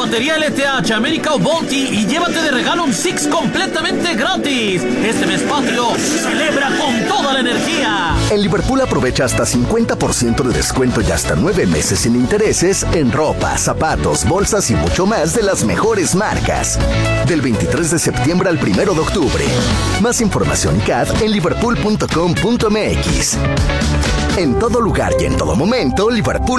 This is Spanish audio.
batería LTH America o Volti y llévate de regalo un Six completamente gratis. Este mes patrio, celebra con toda la energía. En Liverpool aprovecha hasta 50% de descuento y hasta 9 meses sin intereses en ropa, zapatos, bolsas y mucho más de las mejores marcas. Del 23 de septiembre al 1 de octubre. Más información y CAD en liverpool.com.mx. En todo lugar y en todo momento, Liverpool